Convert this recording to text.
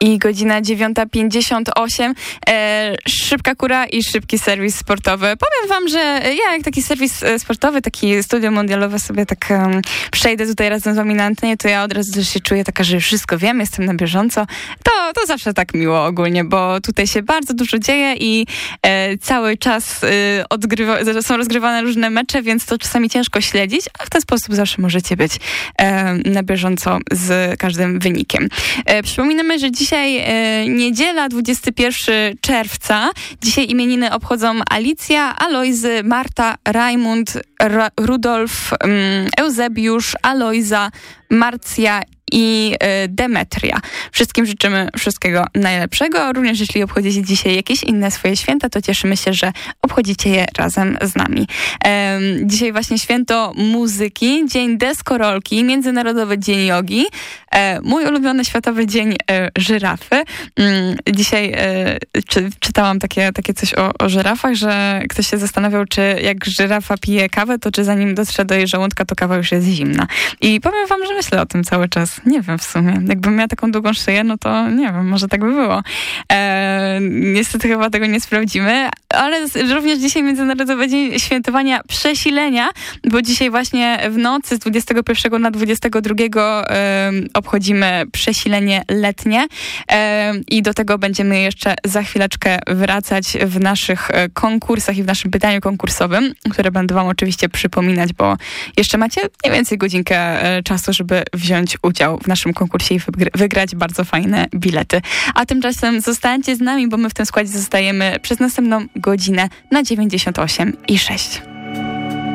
I godzina 9:58. Szybka kura i szybki serwis sportowy. Powiem wam, że ja jak taki serwis sportowy, taki studio mundialowe sobie tak przejdę tutaj razem z wami na antenie, to ja od razu też się czuję taka, że wszystko wiem, jestem na bieżąco. To zawsze tak miło ogólnie, bo tutaj się bardzo dużo dzieje i cały czas są rozgrywane różne mecze, więc to czasami ciężko śledzić, a w ten sposób zawsze możecie być na bieżąco z każdym wynikiem. Przypominamy, że dzisiaj niedziela, 21 czerwca. Dzisiaj imieniny obchodzą Alicja, Alojzy, Marta, Rajmund, Rudolf, Eusebiusz, Alojza, Marcja i Demetria. Wszystkim życzymy wszystkiego najlepszego. Również jeśli obchodzicie dzisiaj jakieś inne swoje święta, to cieszymy się, że obchodzicie je razem z nami. Dzisiaj właśnie święto muzyki, Dzień Deskorolki, Międzynarodowy Dzień Jogi, mój ulubiony światowy dzień żyrafy. Dzisiaj czytałam takie coś o żyrafach, że ktoś się zastanawiał, czy jak żyrafa pije kawę, to czy zanim dotrze do jej żołądka, to kawa już jest zimna. I powiem wam, że myślę o tym cały czas. Nie wiem w sumie. Jakbym miała taką długą szyję, no to nie wiem, może tak by było. Niestety chyba tego nie sprawdzimy, ale również dzisiaj Międzynarodowy Dzień Świętowania Przesilenia, bo dzisiaj właśnie w nocy z 21 na 22 obchodzimy przesilenie letnie i do tego będziemy jeszcze za chwileczkę wracać w naszych konkursach i w naszym pytaniu konkursowym, które będę wam oczywiście przypominać, bo jeszcze macie mniej więcej godzinkę czasu, żeby wziąć udział w naszym konkursie i wygrać bardzo fajne bilety. A tymczasem zostańcie z nami, bo my w tym składzie zostajemy przez następną godzinę na 98,6.